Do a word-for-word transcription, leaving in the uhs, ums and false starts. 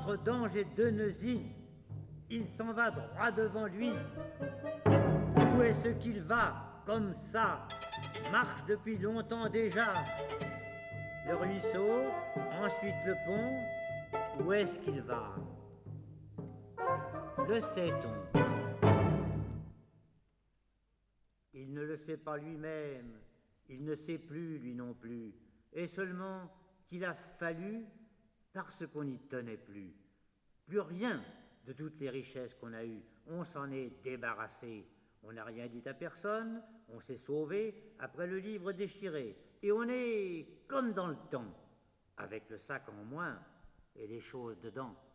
entre danger de Neuilly. Il s'en va droit devant lui. Où est-ce qu'il va, comme ça, marche depuis longtemps déjà? Le ruisseau, ensuite le pont, où est-ce qu'il va? Le sait-on? Il ne le sait pas lui-même, il ne sait plus lui non plus, et seulement qu'il a fallu, parce qu'on n'y tenait plus. Plus rien de toutes les richesses qu'on a eues, on s'en est débarrassé. On n'a rien dit à personne, on s'est sauvé après le livre déchiré, et on est comme dans le temps, avec le sac en moins et les choses dedans.